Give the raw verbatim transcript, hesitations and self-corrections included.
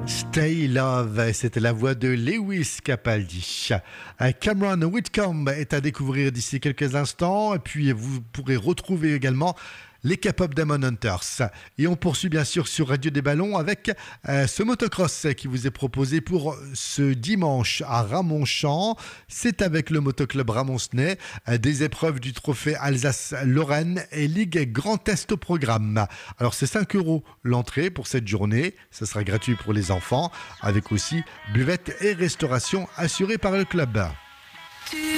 Stay Love, c'était la voix de Lewis Capaldi. Cameron Whitcomb est à découvrir d'ici quelques instants, et puis vous pourrez retrouver également les K-pop Demon Hunters. Et on poursuit bien sûr sur Radio des Ballons avec euh, ce motocross qui vous est proposé pour ce dimanche à Ramonchamp. C'est avec le motoclub Ramoncenais, euh, des épreuves du trophée Alsace-Lorraine et Ligue Grand Est au programme. Alors c'est cinq euros l'entrée pour cette journée, ça sera gratuit pour les enfants, avec aussi buvette et restauration assurée par le club.